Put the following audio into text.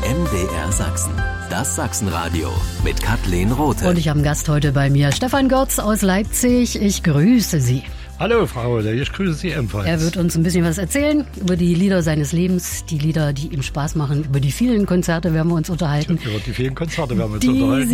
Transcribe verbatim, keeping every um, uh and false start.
M D R Sachsen. Das Sachsenradio mit Kathleen Rothe. Und ich habe einen Gast heute bei mir, Stefan Görz aus Leipzig. Ich grüße Sie. Hallo Frau Rothe, ich grüße Sie ebenfalls. Er wird uns ein bisschen was erzählen über die Lieder seines Lebens, die Lieder, die ihm Spaß machen. Über die vielen Konzerte werden wir uns unterhalten. Über die vielen Konzerte werden wir uns die unterhalten.